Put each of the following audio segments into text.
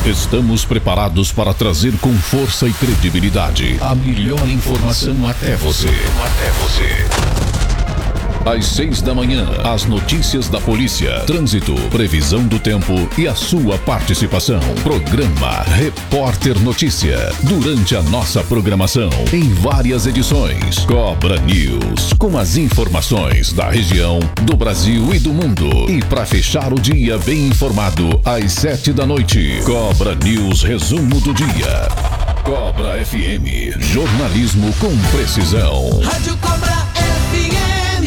Estamos preparados para trazer com força e credibilidade a melhor informação até você. Às 6 da manhã, as notícias da polícia, trânsito, previsão do tempo e a sua participação. Programa Repórter Notícia. Durante a nossa programação, em várias edições, Cobra News, com as informações da região, do Brasil e do mundo. E para fechar o dia bem informado, às 7 da noite, Cobra News Resumo do Dia. Cobra FM, jornalismo com precisão. Rádio Cobra FM.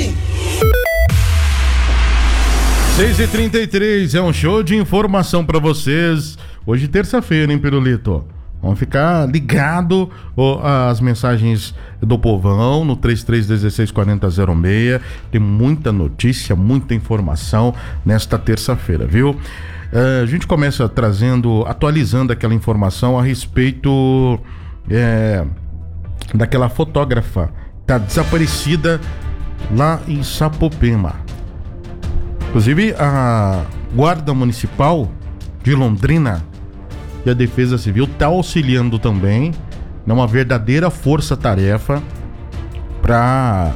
6h33, é um show de informação pra vocês. Hoje terça-feira, hein, Pirulito? Vamos ficar ligado às mensagens do povão no 33164006. Tem muita notícia, muita informação nesta terça-feira, viu? A gente começa atualizando aquela informação a respeito daquela fotógrafa que tá desaparecida lá em Sapopema. Inclusive, a Guarda Municipal de Londrina e a Defesa Civil está auxiliando também, numa verdadeira força-tarefa para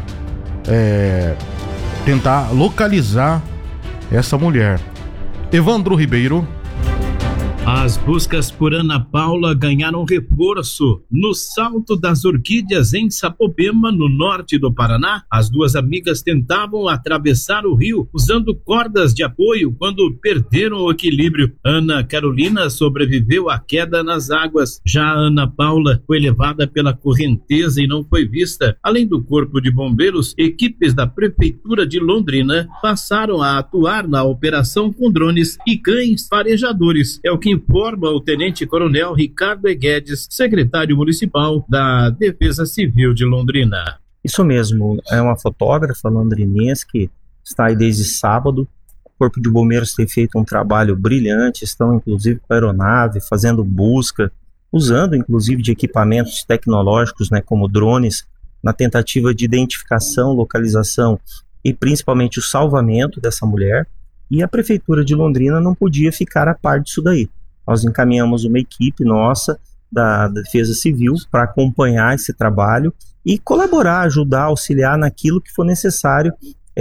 tentar localizar essa mulher. Evandro Ribeiro. As buscas por Ana Paula ganharam reforço. No Salto das Orquídeas, em Sapopema, no norte do Paraná, as duas amigas tentavam atravessar o rio usando cordas de apoio quando perderam o equilíbrio. Ana Carolina sobreviveu à queda nas águas. Já a Ana Paula foi levada pela correnteza e não foi vista. Além do Corpo de Bombeiros, equipes da Prefeitura de Londrina passaram a atuar na operação com drones e cães farejadores. É o que informa o Tenente-Coronel Ricardo Guedes, secretário municipal da Defesa Civil de Londrina. Isso mesmo, é uma fotógrafa londrinense que está aí desde sábado. O Corpo de Bombeiros tem feito um trabalho brilhante, estão inclusive com a aeronave fazendo busca, usando inclusive de equipamentos tecnológicos, né, como drones, na tentativa de identificação, localização e principalmente o salvamento dessa mulher. E a Prefeitura de Londrina não podia ficar a par disso daí. Nós encaminhamos uma equipe nossa da Defesa Civil para acompanhar esse trabalho e colaborar, ajudar, auxiliar naquilo que for necessário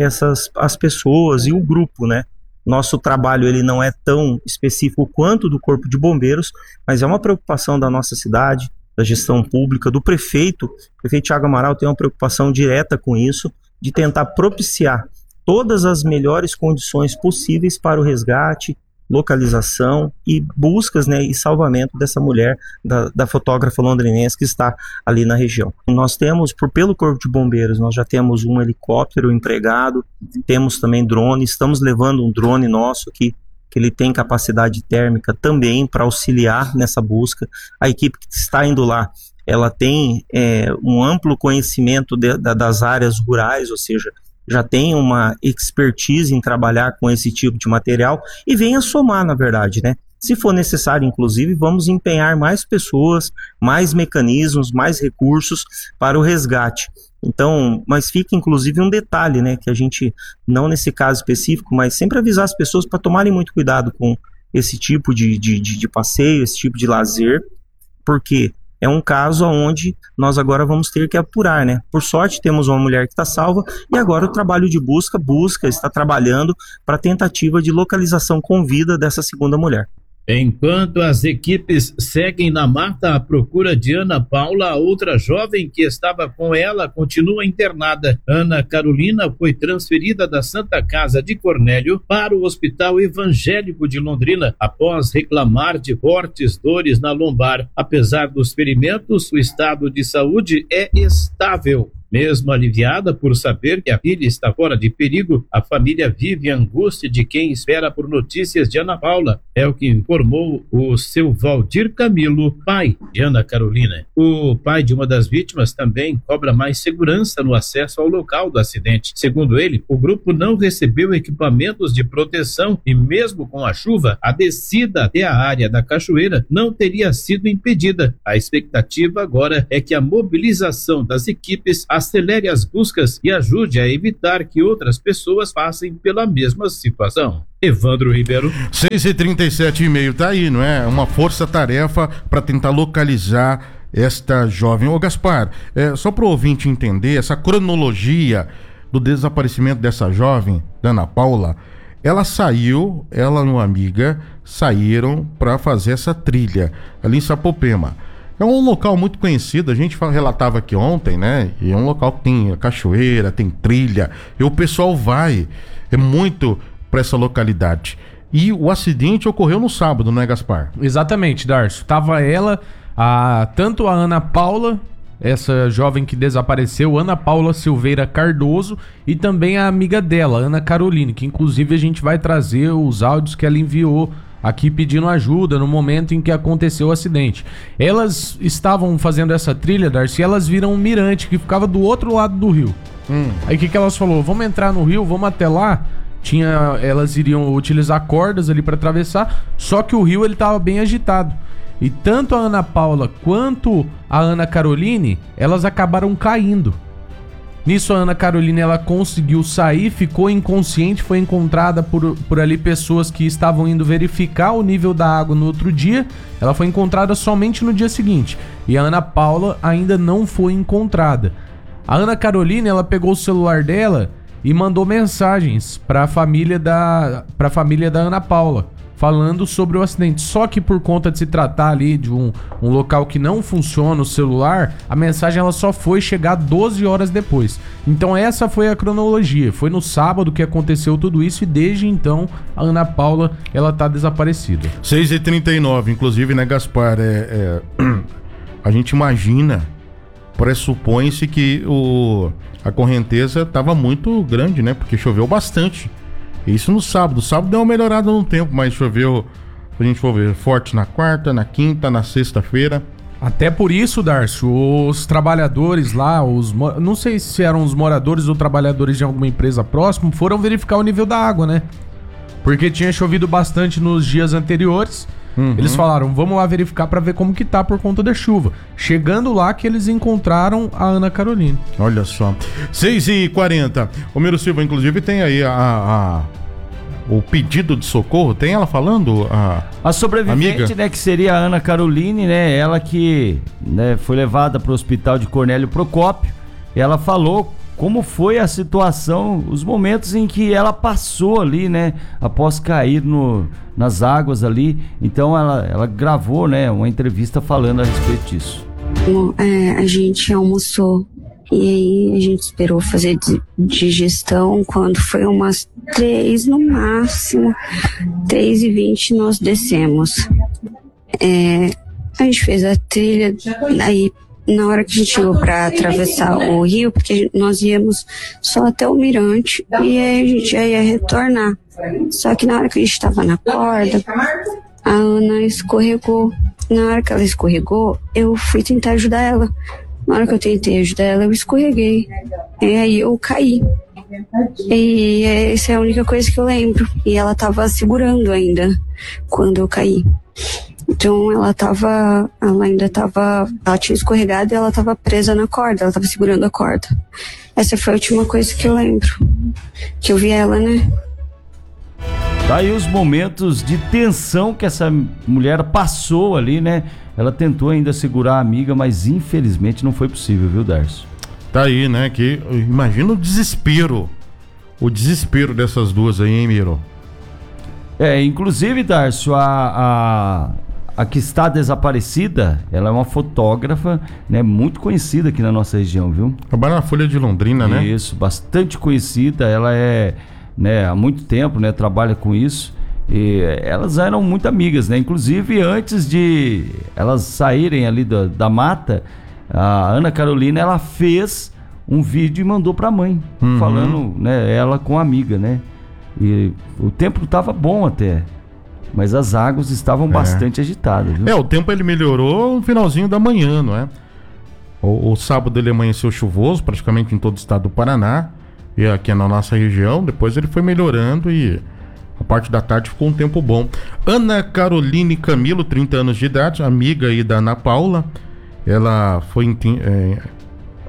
as pessoas e o grupo, né? Nosso trabalho ele não é tão específico quanto do Corpo de Bombeiros, mas é uma preocupação da nossa cidade, da gestão pública, do prefeito. O prefeito Thiago Amaral tem uma preocupação direta com isso, de tentar propiciar todas as melhores condições possíveis para o resgate, localização e buscas, né, e salvamento dessa mulher, da fotógrafa londrinense que está ali na região. Nós temos, pelo Corpo de Bombeiros, nós já temos um helicóptero empregado, temos também drone, estamos levando um drone nosso aqui, que ele tem capacidade térmica também para auxiliar nessa busca. A equipe que está indo lá, ela tem um amplo conhecimento das áreas rurais, ou seja, já tem uma expertise em trabalhar com esse tipo de material e vem a somar, na verdade, né? Se for necessário, inclusive, vamos empenhar mais pessoas, mais mecanismos, mais recursos para o resgate. Então, mas fica inclusive um detalhe, né? Que a gente, não nesse caso específico, mas sempre avisar as pessoas para tomarem muito cuidado com esse tipo de passeio, esse tipo de lazer, porque é um caso onde nós agora vamos ter que apurar, né? Por sorte, temos uma mulher que está salva e agora o trabalho de busca está trabalhando para a tentativa de localização com vida dessa segunda mulher. Enquanto as equipes seguem na mata à procura de Ana Paula, a outra jovem que estava com ela continua internada. Ana Carolina foi transferida da Santa Casa de Cornélio para o Hospital Evangélico de Londrina após reclamar de fortes dores na lombar. Apesar dos ferimentos, o estado de saúde é estável. Mesmo aliviada por saber que a filha está fora de perigo, a família vive a angústia de quem espera por notícias de Ana Paula. É o que informou o seu Valdir Camilo, pai de Ana Carolina. O pai de uma das vítimas também cobra mais segurança no acesso ao local do acidente. Segundo ele, o grupo não recebeu equipamentos de proteção e mesmo com a chuva, a descida até a área da cachoeira não teria sido impedida. A expectativa agora é que a mobilização das equipes acelere as buscas e ajude a evitar que outras pessoas passem pela mesma situação. Evandro Ribeiro. 6h37,5, tá aí, não é? Uma força-tarefa para tentar localizar esta jovem. Ô Gaspar, só para o ouvinte entender, essa cronologia do desaparecimento dessa jovem, da Ana Paula, ela e uma amiga saíram para fazer essa trilha ali em Sapopema. É um local muito conhecido, a gente relatava aqui ontem, né? E é um local que tem cachoeira, tem trilha, e o pessoal vai muito para essa localidade. E o acidente ocorreu no sábado, não é, Gaspar? Exatamente, Darcio. Tava ela, tanto a Ana Paula, essa jovem que desapareceu, Ana Paula Silveira Cardoso, e também a amiga dela, Ana Caroline, que inclusive a gente vai trazer os áudios que ela enviou aqui pedindo ajuda no momento em que aconteceu o acidente. Elas estavam fazendo essa trilha, Darcy, e elas viram um mirante que ficava do outro lado do rio. Aí o que elas falaram? Vamos entrar no rio, vamos até lá. Elas iriam utilizar cordas ali para atravessar, só que o rio ele tava bem agitado. E tanto a Ana Paula quanto a Ana Caroline, elas acabaram caindo. Nisso a Ana Caroline ela conseguiu sair, ficou inconsciente, foi encontrada por ali pessoas que estavam indo verificar o nível da água no outro dia. Ela foi encontrada somente no dia seguinte. E a Ana Paula ainda não foi encontrada. A Ana Caroline ela pegou o celular dela e mandou mensagens para a família da Ana Paula, falando sobre o acidente. Só que por conta de se tratar ali de um local que não funciona o celular, a mensagem ela só foi chegar 12 horas depois. Então essa foi a cronologia. Foi no sábado que aconteceu tudo isso e desde então a Ana Paula ela tá desaparecida. 6h39, inclusive, né, Gaspar? A gente imagina, pressupõe-se que a correnteza estava muito grande, né? Porque choveu bastante. Isso no sábado. Sábado deu uma melhorada no tempo, mas choveu, se a gente for ver, forte na quarta, na quinta, na sexta-feira. Até por isso, Darcio, os trabalhadores lá, não sei se eram os moradores ou trabalhadores de alguma empresa próxima, foram verificar o nível da água, né? Porque tinha chovido bastante nos dias anteriores. Eles falaram, vamos lá verificar pra ver como que tá por conta da chuva. Chegando lá que eles encontraram a Ana Caroline. Olha só. 6h40. O Miro Silva, inclusive, tem aí o pedido de socorro. Tem ela falando? A sobrevivente, amiga? né, que seria a Ana Caroline, né? Ela que, né, foi levada pro hospital de Cornélio Procópio. Ela falou como foi a situação, os momentos em que ela passou ali, né, após cair nas águas ali. Então ela gravou, né, uma entrevista falando a respeito disso. A gente almoçou e aí a gente esperou fazer digestão. Quando foi umas 3 no máximo, 3h20 nós descemos. A gente fez a trilha, aí na hora que a gente chegou para atravessar o rio, porque nós íamos só até o mirante e aí a gente já ia retornar. Só que na hora que a gente estava na corda, a Ana escorregou. Na hora que ela escorregou, eu fui tentar ajudar ela. Na hora que eu tentei ajudar ela, eu escorreguei. E aí eu caí. E essa é a única coisa que eu lembro. E ela tava segurando ainda quando eu caí. Então ela tinha escorregado e ela tava presa na corda, ela tava segurando a corda. Essa foi a última coisa que eu lembro, que eu vi ela, né? Tá aí os momentos de tensão que essa mulher passou ali, né? Ela tentou ainda segurar a amiga, mas infelizmente não foi possível, viu, Darcio? Tá aí, né, que imagina o desespero dessas duas aí, hein, Miro? Inclusive, Darcio, a que está desaparecida, ela é uma fotógrafa, né, muito conhecida aqui na nossa região, viu? Trabalha na Folha de Londrina, né? Isso, bastante conhecida. Ela né, há muito tempo, né, trabalha com isso. E elas eram muito amigas, né? Inclusive, antes de elas saírem ali da mata, a Ana Carolina, ela fez um vídeo e mandou pra mãe, falando, né, ela com a amiga, né? E o tempo tava bom até, mas as águas estavam bastante agitadas, viu? O tempo ele melhorou no finalzinho da manhã, não é? O sábado ele amanheceu chuvoso, praticamente em todo o estado do Paraná, e aqui na nossa região. Depois ele foi melhorando e a parte da tarde ficou um tempo bom. Ana Caroline Camilo, 30 anos de idade, amiga aí da Ana Paula. Ela foi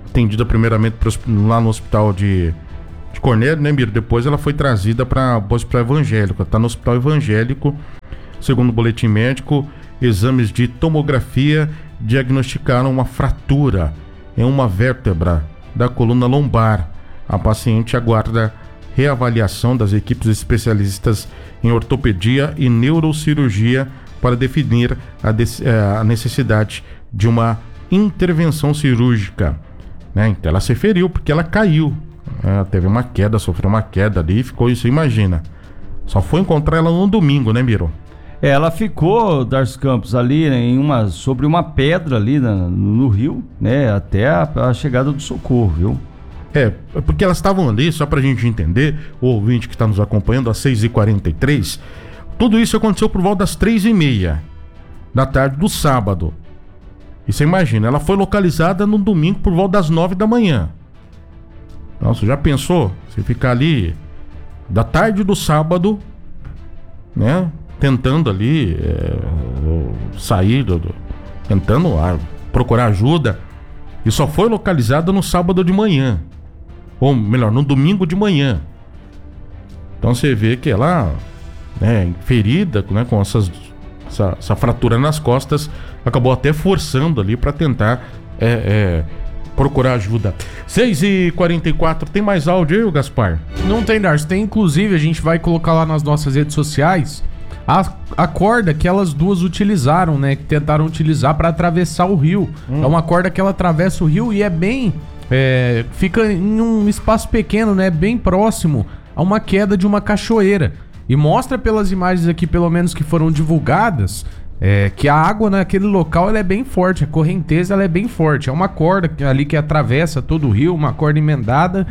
atendida primeiramente lá no hospital de Cornélio, né, Miro? Depois ela foi trazida para o hospital evangélico. Está no hospital evangélico, segundo o boletim médico. Exames de tomografia diagnosticaram uma fratura em uma vértebra da coluna lombar. A paciente aguarda reavaliação das equipes especialistas em ortopedia e neurocirurgia para definir a necessidade de uma intervenção cirúrgica, né? Então ela se feriu porque ela caiu, teve uma queda, sofreu uma queda ali e ficou isso, imagina. Só foi encontrar ela no domingo, né, Miro? Ela ficou, Darcy Campos, ali sobre uma pedra ali no rio, né? Até a chegada do socorro, viu? Porque elas estavam ali, só pra gente entender, o ouvinte que está nos acompanhando, às 6h43, tudo isso aconteceu por volta das 3h30 da tarde do sábado. E você imagina, ela foi localizada no domingo por volta das 9 da manhã. Nossa, já pensou? Você ficar ali da tarde do sábado, né? Tentando ali sair, tentando procurar ajuda, e só foi localizada no sábado de manhã, ou melhor, no domingo de manhã. Então você vê que ela, né, ferida, né, com essa fratura nas costas, acabou até forçando ali para tentar procurar ajuda. 6h44, tem mais áudio aí, Gaspar? Não tem, Darcy. Tem, inclusive, a gente vai colocar lá nas nossas redes sociais a corda que elas duas utilizaram, né? Que tentaram utilizar para atravessar o rio. É uma corda que ela atravessa o rio e é bem... fica em um espaço pequeno, né? Bem próximo a uma queda de uma cachoeira. E mostra pelas imagens aqui, pelo menos que foram divulgadas, que a água naquele local ela é bem forte. A correnteza ela é bem forte. É uma corda ali que atravessa todo o rio, uma corda emendada.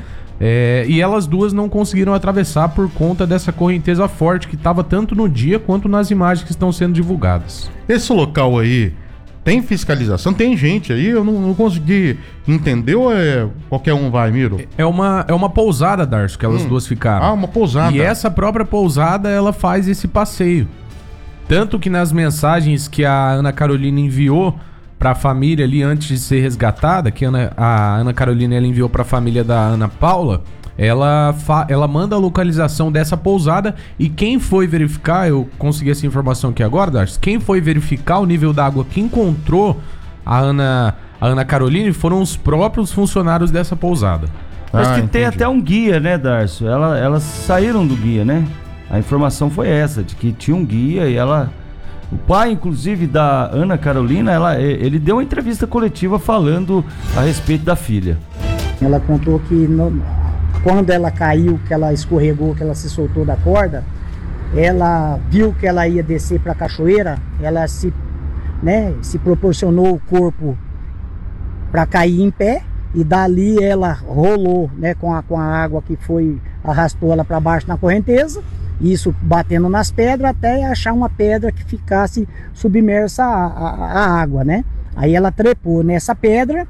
E elas duas não conseguiram atravessar por conta dessa correnteza forte que estava tanto no dia quanto nas imagens que estão sendo divulgadas. Esse local aí tem fiscalização? Tem gente aí? Eu não consegui entender, ou qualquer um vai, Miro? É uma pousada, Darcy, que elas duas ficaram. Uma pousada. E essa própria pousada, ela faz esse passeio. Tanto que nas mensagens que a Ana Carolina enviou para a família ali antes de ser resgatada, que a Ana Carolina ela enviou para a família da Ana Paula, ela manda a localização dessa pousada, e quem foi verificar, eu consegui essa informação aqui agora, Darcy, quem foi verificar o nível da água que encontrou a Ana Carolina foram os próprios funcionários dessa pousada. Mas que tem entendi. até um guia, né, Darcy? Elas saíram do guia, né? A informação foi essa, de que tinha um guia e o pai, inclusive, da Ana Carolina, ele deu uma entrevista coletiva falando a respeito da filha. Ela contou que quando ela caiu, que ela escorregou, que ela se soltou da corda, ela viu que ela ia descer para a cachoeira, ela se proporcionou o corpo para cair em pé, e dali ela rolou, né, com a água que arrastou ela para baixo na correnteza, isso batendo nas pedras até achar uma pedra que ficasse submersa a água, né? Aí ela trepou nessa pedra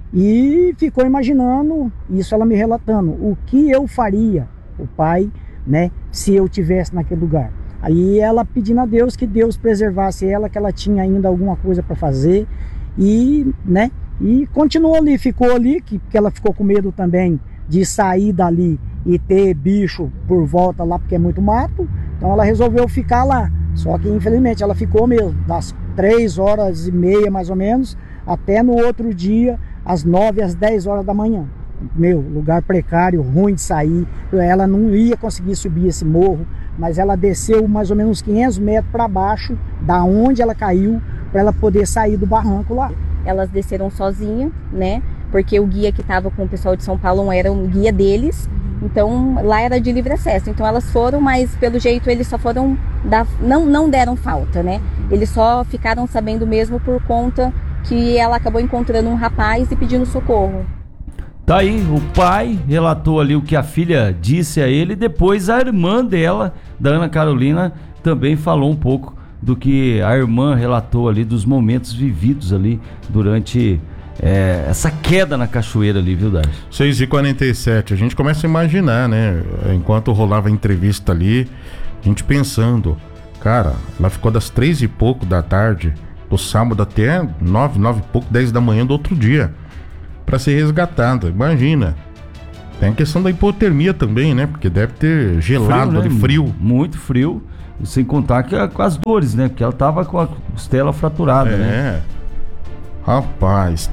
e ficou imaginando, isso ela me relatando, o que eu faria, o pai, né, se eu tivesse naquele lugar. Aí ela pedindo a Deus que Deus preservasse ela, que ela tinha ainda alguma coisa para fazer, e, né, e continuou ali, ficou ali, que ela ficou com medo também de sair dali e ter bicho por volta lá, porque é muito mato. Então ela resolveu ficar lá, só que infelizmente ela ficou mesmo das 3h30 mais ou menos até no outro dia às 9 às 10 horas da manhã. Lugar precário, ruim de sair. Ela não ia conseguir subir esse morro, mas ela desceu mais ou menos 500 metros para baixo da onde ela caiu, para ela poder sair do barranco lá. Elas desceram sozinhas, né? Porque o guia que estava com o pessoal de São Paulo era um guia deles, então lá era de livre acesso. Então elas foram, mas pelo jeito eles só foram não deram falta, né? Eles só ficaram sabendo mesmo por conta que ela acabou encontrando um rapaz e pedindo socorro. Tá aí, o pai relatou ali o que a filha disse a ele, depois a irmã dela, da Ana Carolina, também falou um pouco do que a irmã relatou ali, dos momentos vividos ali durante essa queda na cachoeira ali, viu, Darcy? 6h47, a gente começa a imaginar, né, enquanto rolava a entrevista ali, a gente pensando, cara, ela ficou das 3 e pouco da tarde do sábado até 9 e pouco, 10 da manhã do outro dia. para ser resgatada. Imagina. Tem a questão da hipotermia também, né? Porque deve ter gelado ali, frio. Muito frio. Sem contar que com as dores, né? Porque ela tava com a costela fraturada, né? Rapaz.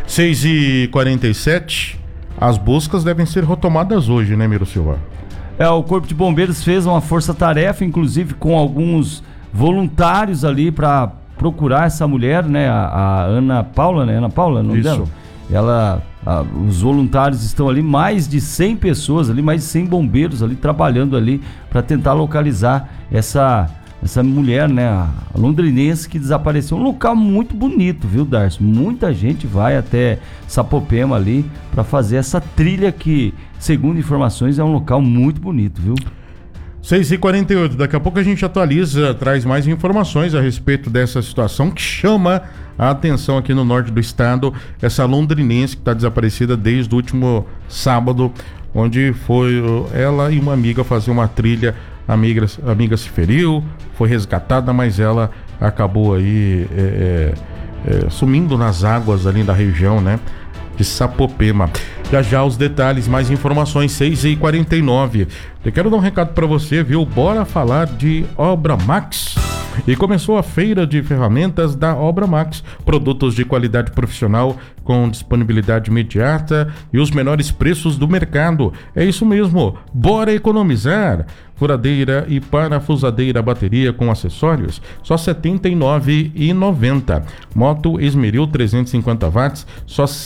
6h47. As buscas devem ser retomadas hoje, né, Miro Silva? O Corpo de Bombeiros fez uma força-tarefa, inclusive com alguns voluntários ali para procurar essa mulher, né? A Ana Paula, né? Ana Paula, não dela? Os voluntários estão ali, mais de 100 pessoas ali, mais de 100 bombeiros ali trabalhando ali para tentar localizar essa mulher, né, a londrinense que desapareceu. Um local muito bonito, viu, Darcy? Muita gente vai até Sapopema ali para fazer essa trilha que, segundo informações, é um local muito bonito, viu? 6h48, daqui a pouco a gente atualiza, traz mais informações a respeito dessa situação que chama a atenção aqui no norte do estado, essa londrinense que está desaparecida desde o último sábado, onde foi ela e uma amiga fazer uma trilha. A amiga se feriu, foi resgatada, mas ela acabou aí sumindo nas águas ali da região, né, de Sapopema. Já os detalhes, mais informações, 6h49. Eu quero dar um recado para você, viu? Bora falar de Obra Max. E começou a feira de ferramentas da Obra Max, produtos de qualidade profissional com disponibilidade imediata e os menores preços do mercado. É isso mesmo, bora economizar. Furadeira e parafusadeira bateria com acessórios, só R$ 79,90. Moto Esmeril 350 watts, só R$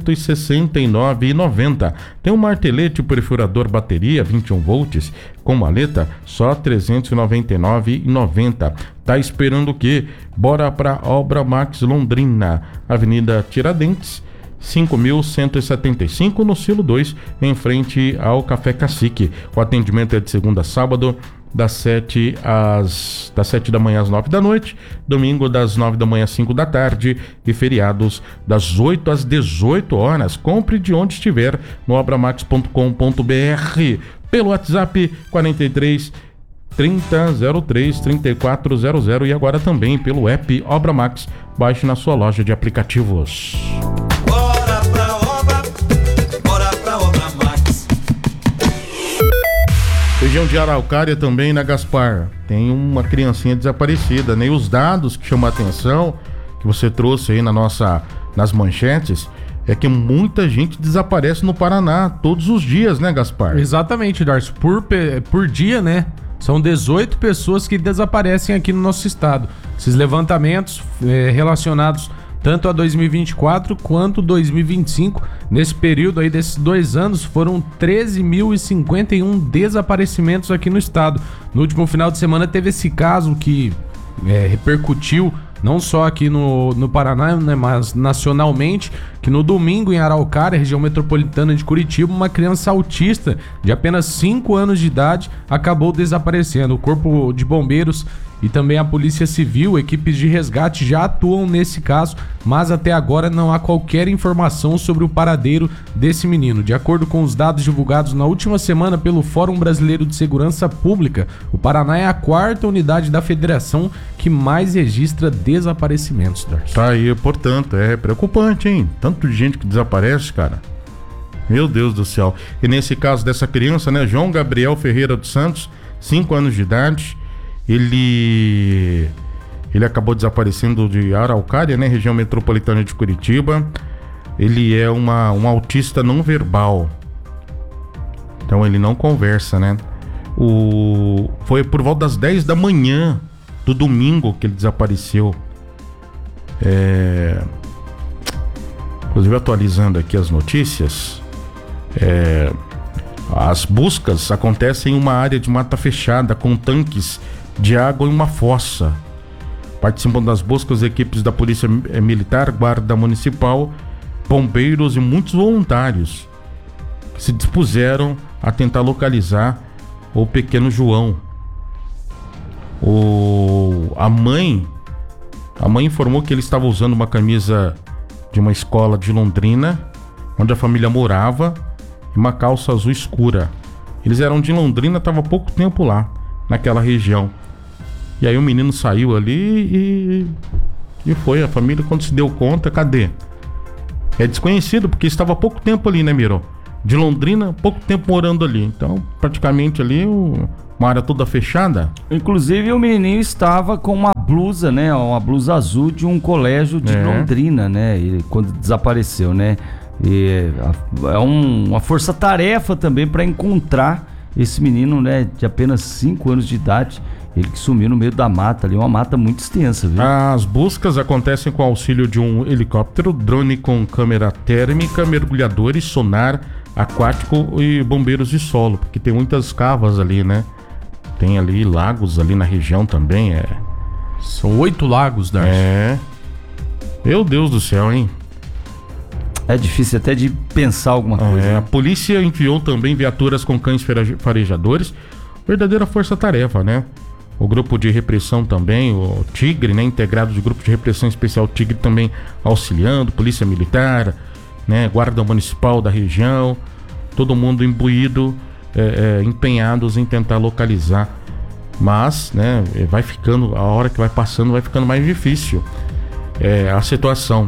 169,90. Tem um martelete perfurador bateria 21 volts com maleta, só R$ 399,90. Tá esperando o quê? Bora pra Obra Max Londrina, Avenida Tiradentes, 5.175 no Silo 2, em frente ao Café Cacique. O atendimento é de segunda a sábado, das 7 da manhã às 9 da noite, domingo das 9 da manhã às 5 da tarde e feriados das 8 às 18 horas. Compre de onde estiver no obramax.com.br, pelo WhatsApp 43 3003 3400 e agora também pelo app Obra Max. Baixe na sua loja de aplicativos. Bora pra Obra Max. Região de Araucária também, né, Gaspar? Tem uma criancinha desaparecida, né? E os dados que chamam a atenção, que você trouxe aí nas manchetes, é que muita gente desaparece no Paraná todos os dias, né, Gaspar? Exatamente, Darcy. Por dia, né? São 18 pessoas que desaparecem aqui no nosso estado. Esses levantamentos relacionados tanto a 2024 quanto 2025. Nesse período aí desses 2 anos, foram 13.051 desaparecimentos aqui no estado. No último final de semana teve esse caso que repercutiu não só aqui no Paraná, né, mas nacionalmente, que no domingo em Araucária, região metropolitana de Curitiba, uma criança autista de apenas 5 anos de idade acabou desaparecendo. O Corpo de Bombeiros e também a Polícia Civil, equipes de resgate já atuam nesse caso, mas até agora não há qualquer informação sobre o paradeiro desse menino. De acordo com os dados divulgados na última semana pelo Fórum Brasileiro de Segurança Pública, o Paraná é a 4ª unidade da federação que mais registra desaparecimentos. Tá aí, portanto, é preocupante, hein? Tanto de gente que desaparece, cara. Meu Deus do céu. E nesse caso dessa criança, né, João Gabriel Ferreira dos Santos, 5 anos de idade, ele acabou desaparecendo de Araucária, né, região metropolitana de Curitiba. Ele é um autista não verbal. Então ele não conversa, né? Foi por volta das 10 da manhã do domingo que ele desapareceu. Inclusive, atualizando aqui as notícias, as buscas acontecem em uma área de mata fechada com tanques de água em uma fossa. Participam das buscas equipes da Polícia Militar, Guarda Municipal, bombeiros e muitos voluntários que se dispuseram a tentar localizar o pequeno João. A mãe informou que ele estava usando uma camisa de uma escola de Londrina, onde a família morava, e uma calça azul escura. Eles eram de Londrina, estava há pouco tempo lá, naquela região. E aí o menino saiu ali e foi. A família, quando se deu conta, cadê? é desconhecido, porque estava há pouco tempo ali, né, Miro? De Londrina, pouco tempo morando ali. Então, praticamente ali, uma área toda fechada. Inclusive, o menininho estava com uma blusa, né? Uma blusa azul de um colégio de Londrina, né? Quando desapareceu, né? E é uma força-tarefa também para encontrar esse menino, né? De apenas 5 anos de idade. Ele que sumiu no meio da mata ali, uma mata muito extensa, viu? As buscas acontecem com o auxílio de um helicóptero, drone com câmera térmica, mergulhadores, sonar aquático e bombeiros de solo, porque tem muitas cavas ali, né? Tem ali lagos ali na região também, São 8 lagos, Darcy. Meu Deus do céu, hein? É difícil até de pensar alguma coisa. A polícia enviou também viaturas com cães farejadores, verdadeira força-tarefa, né? O grupo de repressão também, o Tigre, né? Integrado de grupo de repressão especial Tigre também auxiliando, polícia militar, né? Guarda municipal da região, todo mundo imbuído, empenhados em tentar localizar. Mas, né? Vai ficando, a hora que vai passando, vai ficando mais difícil a situação.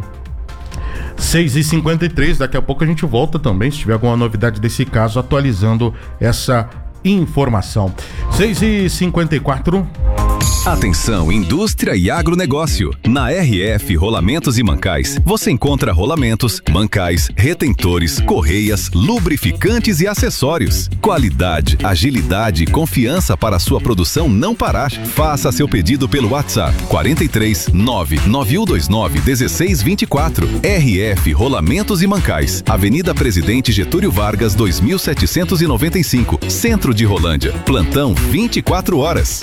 6h53, daqui a pouco a gente volta também, se tiver alguma novidade desse caso, atualizando essa informação. 6h54. Atenção, indústria e agronegócio. Na RF Rolamentos e Mancais, você encontra rolamentos, mancais, retentores, correias, lubrificantes e acessórios. Qualidade, agilidade e confiança para a sua produção não parar. Faça seu pedido pelo WhatsApp 43 99129 1624. RF Rolamentos e Mancais, Avenida Presidente Getúlio Vargas 2795, Centro de Rolândia. Plantão 24 horas.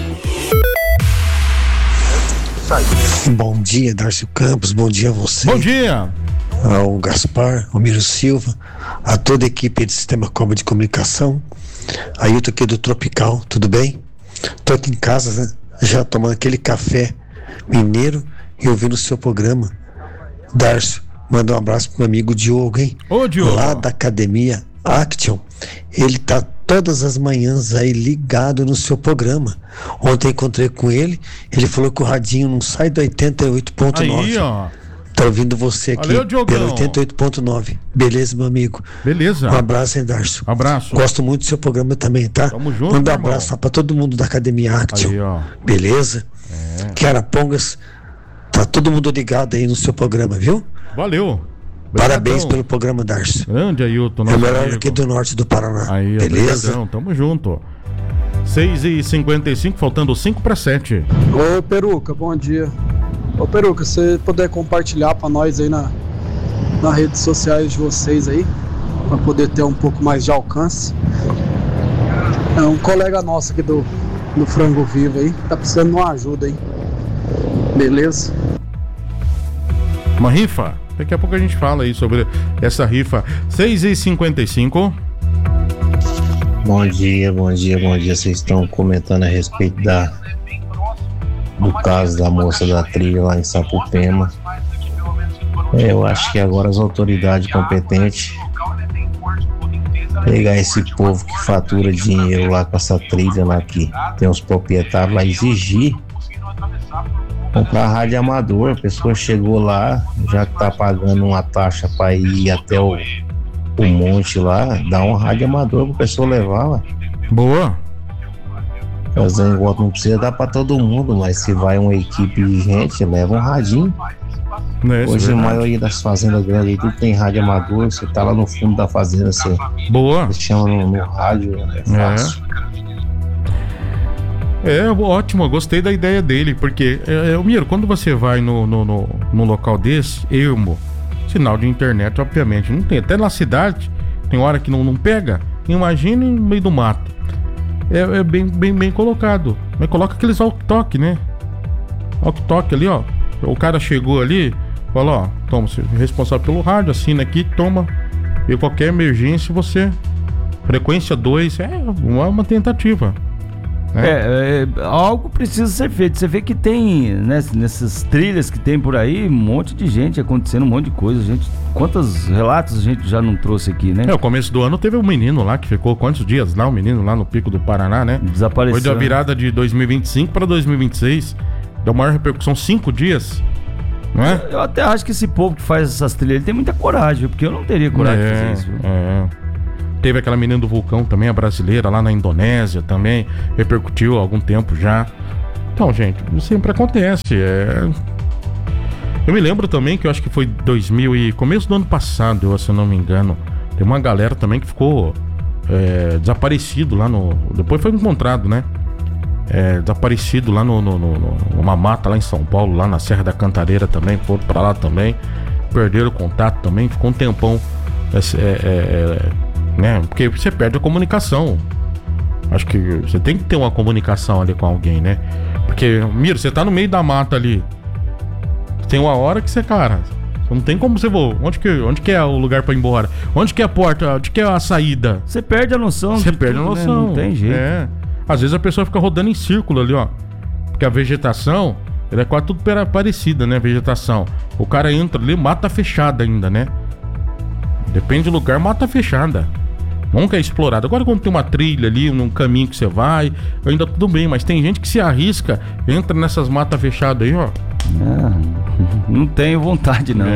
Bom dia, Darcy Campos, bom dia a você. Bom dia. Ao Gaspar, ao Miro Silva, a toda a equipe do Sistema Cobra de Comunicação, a Ailton aqui do Tropical, tudo bem? Tô aqui em casa, né? Já tomando aquele café mineiro e ouvindo o seu programa. Darcy, manda um abraço pro meu amigo Diogo, hein? Ô, Diogo. Lá da Academia Action, ele tá todas as manhãs aí ligado no seu programa. Ontem encontrei com ele, ele falou que o radinho não sai do 88.9. Aí, ó. Tá ouvindo você aqui. Valeu, pelo 88.9. Beleza, meu amigo? Beleza. Um abraço, hein, Darcio? Abraço. Gosto muito do seu programa também, tá? Tamo junto, manda um irmão. abraço lá pra todo mundo da Academia Action. Aí, ó. Beleza? Que Arapongas, tá todo mundo ligado aí no seu programa, viu? Valeu. Parabéns pelo programa, Darcio. Grande Ailton, É o nosso melhor amigo. aqui do norte do Paraná. Aí, beleza? Obrigadão, tamo junto. 6h55, faltando 5:07. Ô Peruca, bom dia. Ô Peruca, se você puder compartilhar pra nós aí nas redes sociais de vocês aí, pra poder ter um pouco mais de alcance. É um colega nosso aqui do Frango Vivo aí, tá precisando de uma ajuda aí. Beleza? Uma rifa? Daqui a pouco a gente fala aí sobre essa rifa. 6h55. Bom dia. Vocês estão comentando a respeito do caso da moça da trilha lá em Sapopema. Eu acho que agora as autoridades competentes pegar esse povo que fatura dinheiro lá com essa trilha lá, que tem os proprietários lá, exigir comprar rádio amador. A pessoa chegou lá, já que tá pagando uma taxa para ir até o monte lá, dá um rádio amador pra pessoa levar lá. Boa. Fazendo igual, não precisa dar pra todo mundo, mas se vai uma equipe de gente, leva um radinho. Hoje a maioria das fazendas grandes aí, tudo tem rádio amador. Você tá lá no fundo da fazenda, você chama no rádio, é fácil. Ótimo, eu gostei da ideia dele, porque, Miro, quando você vai num local desse, sinal de internet, obviamente, não tem. Até na cidade, tem hora que não pega. Imagine no meio do mato. É bem colocado. Mas coloca aqueles walkie-talkie, né? Walkie-talkie ali, ó. O cara chegou ali, fala, ó, toma, você é responsável pelo rádio, assina aqui, toma. E qualquer emergência, frequência 2, uma tentativa. Algo precisa ser feito. Você vê que tem, né, nessas trilhas que tem por aí, um monte de gente acontecendo, um monte de coisa. Quantos relatos a gente já não trouxe aqui, né? O começo do ano teve um menino lá que ficou quantos dias lá, um menino lá no Pico do Paraná, né? Desapareceu. Foi da virada de 2025 para 2026. Deu maior repercussão, 5 dias. Não é? Eu até acho que esse povo que faz essas trilhas, ele tem muita coragem, porque eu não teria coragem de fazer isso. Teve aquela menina do vulcão também, a brasileira, lá na Indonésia também, repercutiu há algum tempo já. Então, gente, sempre acontece. Eu me lembro também que eu acho que foi começo do ano passado, se eu não me engano, tem uma galera também que ficou desaparecido lá depois foi encontrado, né? Desaparecido lá numa mata lá em São Paulo, lá na Serra da Cantareira também, foram pra lá também, perderam o contato também, ficou um tempão, né? Porque você perde a comunicação. Acho que você tem que ter uma comunicação ali com alguém, né? Porque, Miro, você tá no meio da mata ali, tem uma hora que você, cara, não tem como você voar. Onde que é o lugar pra ir embora? Onde que é a porta? Onde que é a saída? Você perde a noção. Você perde a noção. Né? Não tem jeito. Às vezes a pessoa fica rodando em círculo ali, ó. Porque a vegetação, ela é quase tudo parecida, né? Vegetação. O cara entra ali, mata fechada ainda, né? Depende do lugar, mata fechada. Nunca é explorado. Agora quando tem uma trilha ali, num caminho que você vai, ainda tudo bem. Mas tem gente que se arrisca, entra nessas matas fechadas aí, ó. Não tenho vontade, não.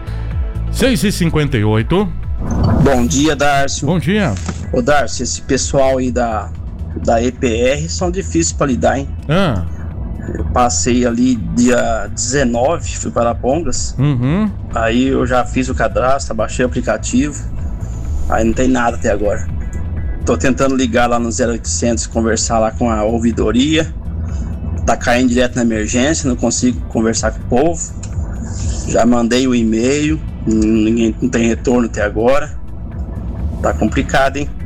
6h58. Bom dia, Darcio. Bom dia. Ô, Darcio, esse pessoal aí da EPR são difíceis pra lidar, hein? Eu passei ali dia 19, fui para Arapongas. Aí eu já fiz o cadastro, baixei o aplicativo. Aí não tem nada até agora. Tô tentando ligar lá no 0800, conversar lá com a ouvidoria. Tá caindo direto na emergência, não consigo conversar com o povo. Já mandei o e-mail, ninguém não tem retorno até agora. Tá complicado, hein?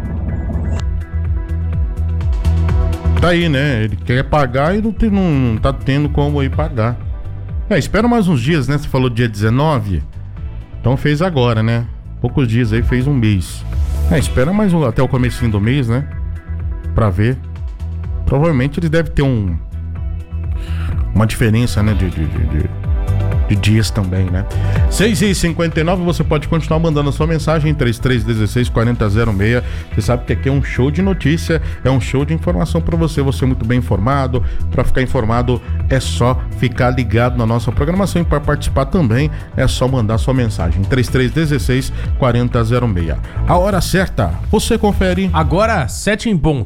Tá aí, né? Ele quer pagar e não tá tendo como ir pagar. Espera mais uns dias, né? Você falou dia 19. Então fez agora, né? Poucos dias aí, fez um mês. Espera mais até o comecinho do mês, né? Pra ver. Provavelmente eles devem ter uma diferença, né? De dias também, né? 6h59, você pode continuar mandando a sua mensagem em 3316-4006. Você sabe que aqui é um show de notícia, é um show de informação pra você muito bem informado. Pra ficar informado é só ficar ligado na nossa programação, e para participar também é só mandar sua mensagem 3316-4006. A hora certa, você confere. Agora, 7 em ponto.